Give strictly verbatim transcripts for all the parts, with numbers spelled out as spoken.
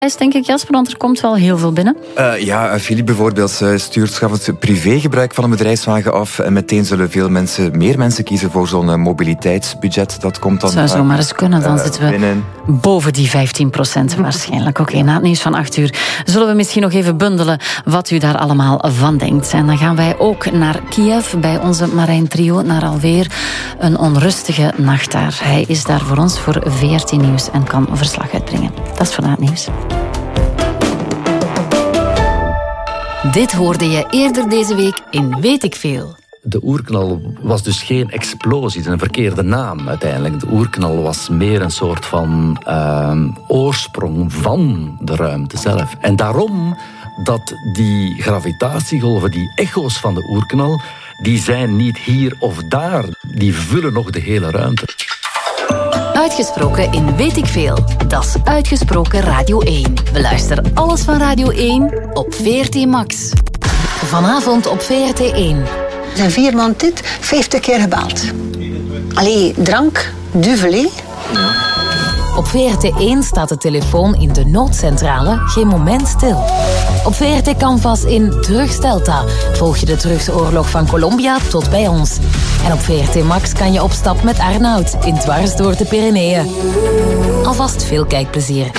denk ik, Jasper, want er komt wel heel veel binnen. Uh, ja, Philippe bijvoorbeeld uh, stuurt schaf het privégebruik van een bedrijfswagen af en meteen zullen veel mensen, meer mensen kiezen voor zo'n uh, mobiliteitsbudget. Dat komt dan... Zou zo maar eens kunnen, dan uh, zitten we binnen. boven die vijftien procent waarschijnlijk. Oké, okay, na het nieuws van acht uur zullen we misschien nog even bundelen wat u daar allemaal van denkt. En dan gaan wij ook naar Kiev bij onze Marijn Trio, naar alweer een onrustige nacht daar. Hij is daar voor ons voor V R T Nieuws en kan verslag uitbrengen. Dat is voor na het nieuws. Dit hoorde je eerder deze week in Weet ik Veel. De oerknal was dus geen explosie, een verkeerde naam uiteindelijk. De oerknal was meer een soort van uh, oorsprong van de ruimte zelf. En daarom dat die gravitatiegolven, die echo's van de oerknal, die zijn niet hier of daar. Die vullen nog de hele ruimte. Uitgesproken in Weet ik Veel. Dat is Uitgesproken Radio één. Beluister alles van Radio één op V R T Max. Vanavond op V R T één. Er zijn vier man dit, vijftig keer gebeld. Allee, drank, duvelet. Op V R T één staat de telefoon in de noodcentrale geen moment stil. Op V R T Canvas in Drugsdelta volg je de drugsoorlog van Colombia tot bij ons. En op V R T Max kan je op stap met Arnoud in Dwars door de Pyreneeën. Alvast veel kijkplezier.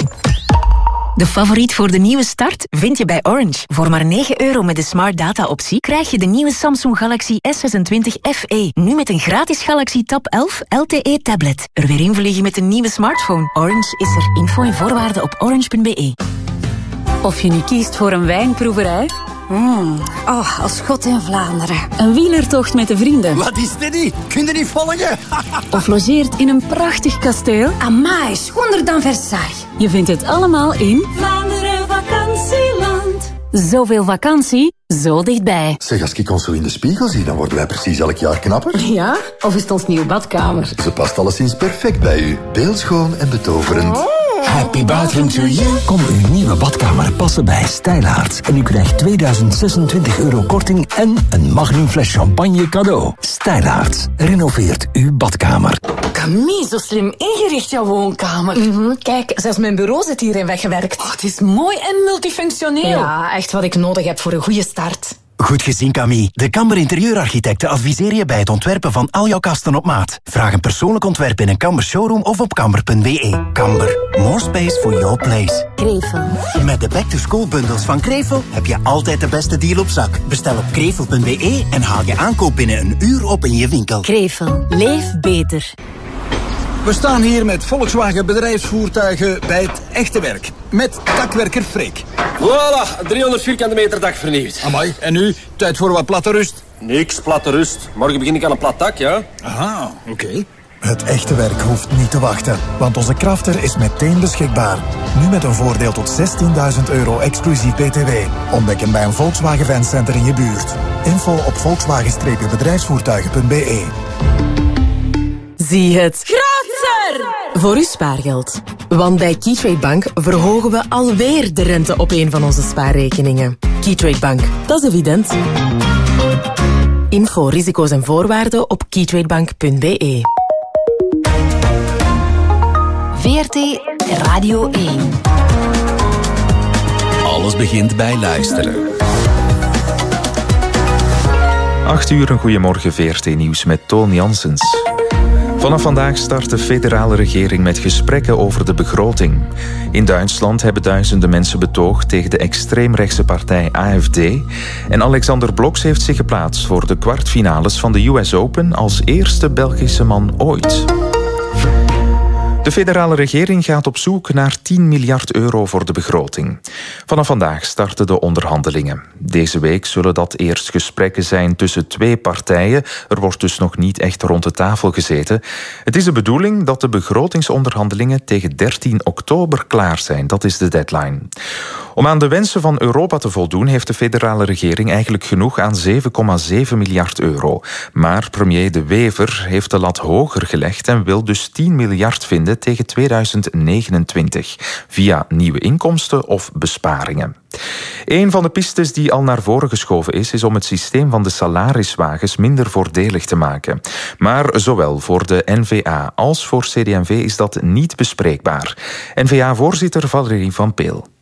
De favoriet voor de nieuwe start vind je bij Orange. Voor maar negen euro met de Smart Data optie krijg je de nieuwe Samsung Galaxy S zesentwintig F E. Nu met een gratis Galaxy Tab elf L T E tablet. Er weer invliegen met een nieuwe smartphone. Orange is er. Info en voorwaarden op orange punt b e. Of je nu kiest voor een wijnproeverij... Mm. Oh, als God in Vlaanderen. Een wielertocht met de vrienden. Wat is dit niet? Kun je niet volgen? Of logeert in een prachtig kasteel. Amai, schoonder dan Versailles. Je vindt het allemaal in... Vlaanderen Vakantieland. Zoveel vakantie, zo dichtbij. Zeg, als ik ons zo in de spiegel zie, dan worden wij precies elk jaar knapper. Ja? Of is het ons nieuwe badkamer? Ze past alleszins perfect bij u. Beeldschoon en betoverend. Oh. Happy bathroom to you. Kom uw nieuwe badkamer passen bij Stijlaarts. En u krijgt tweeduizend zesentwintig euro korting en een magnum fles champagne cadeau. Stijlaarts renoveert uw badkamer. Camille, zo slim ingericht, jouw woonkamer. Mm-hmm. Kijk, zelfs mijn bureau zit hierin weggewerkt. Oh, het is mooi en multifunctioneel. Ja, echt wat ik nodig heb voor een goede start. Goed gezien, Camille. De Kamber Interieurarchitecten adviseer je bij het ontwerpen van al jouw kasten op maat. Vraag een persoonlijk ontwerp in een Kamber showroom of op kamber punt b e. Kamber. More space for your place. Krevel. Met de back-to-school bundles van Krevel heb je altijd de beste deal op zak. Bestel op krevel punt b e en haal je aankoop binnen een uur op in je winkel. Krevel. Leef beter. We staan hier met Volkswagen bedrijfsvoertuigen bij het echte werk. Met dakwerker Freek. Voilà, driehonderd vierkante meter dak vernieuwd. Amai, en nu? Tijd voor wat platte rust? Niks, platte rust. Morgen begin ik aan een plat dak, ja? Aha, oké. Okay. Het echte werk hoeft niet te wachten, want onze Crafter is meteen beschikbaar. Nu met een voordeel tot zestienduizend euro exclusief B T W. Ontdek hem bij een Volkswagen Fancenter in je buurt. Info op volkswagen bedrijfsvoertuigen punt b e. Zie het groter voor uw spaargeld. Want bij Keytrade Bank verhogen we alweer de rente op een van onze spaarrekeningen. Keytrade Bank, dat is evident. Info, risico's en voorwaarden op keytradebank punt b e. V R T Radio één. Alles begint bij luisteren. acht uur, een goeiemorgen V R T Nieuws met Toon Janssens. Vanaf vandaag start de federale regering met gesprekken over de begroting. In Duitsland hebben duizenden mensen betoogd tegen de extreemrechtse partij A F D. En Alexander Bloks heeft zich geplaatst voor de kwartfinales van de U S Open als eerste Belgische man ooit. De federale regering gaat op zoek naar tien miljard euro voor de begroting. Vanaf vandaag starten de onderhandelingen. Deze week zullen dat eerst gesprekken zijn tussen twee partijen. Er wordt dus nog niet echt rond de tafel gezeten. Het is de bedoeling dat de begrotingsonderhandelingen tegen dertien oktober klaar zijn. Dat is de deadline. Om aan de wensen van Europa te voldoen heeft de federale regering eigenlijk genoeg aan zeven komma zeven miljard euro. Maar premier De Wever heeft de lat hoger gelegd en wil dus tien miljard vinden tegen tweeduizend negenentwintig. Via nieuwe inkomsten of besparingen. Een van de pistes die al naar voren geschoven is, is om het systeem van de salariswagens minder voordelig te maken. Maar zowel voor de N V A als voor C D M V is dat niet bespreekbaar. N V A-voorzitter Valerie van Peel.